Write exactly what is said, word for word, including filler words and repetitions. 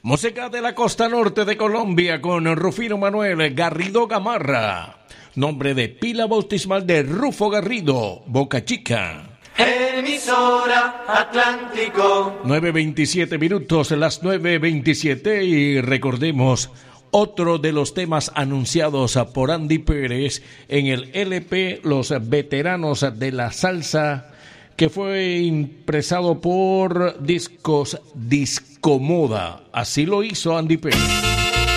Música de la costa norte de Colombia con Rufino Manuel Garrido Gamarra. Nombre de pila bautismal de Rufo Garrido, Boca Chica. Emisora Atlántico. nueve veintisiete minutos, las nueve veintisiete, y recordemos otro de los temas anunciados por Andy Pérez en el L P Los Veteranos de la Salsa, que fue impresado por Discos Discomoda. Así lo hizo Andy Pérez.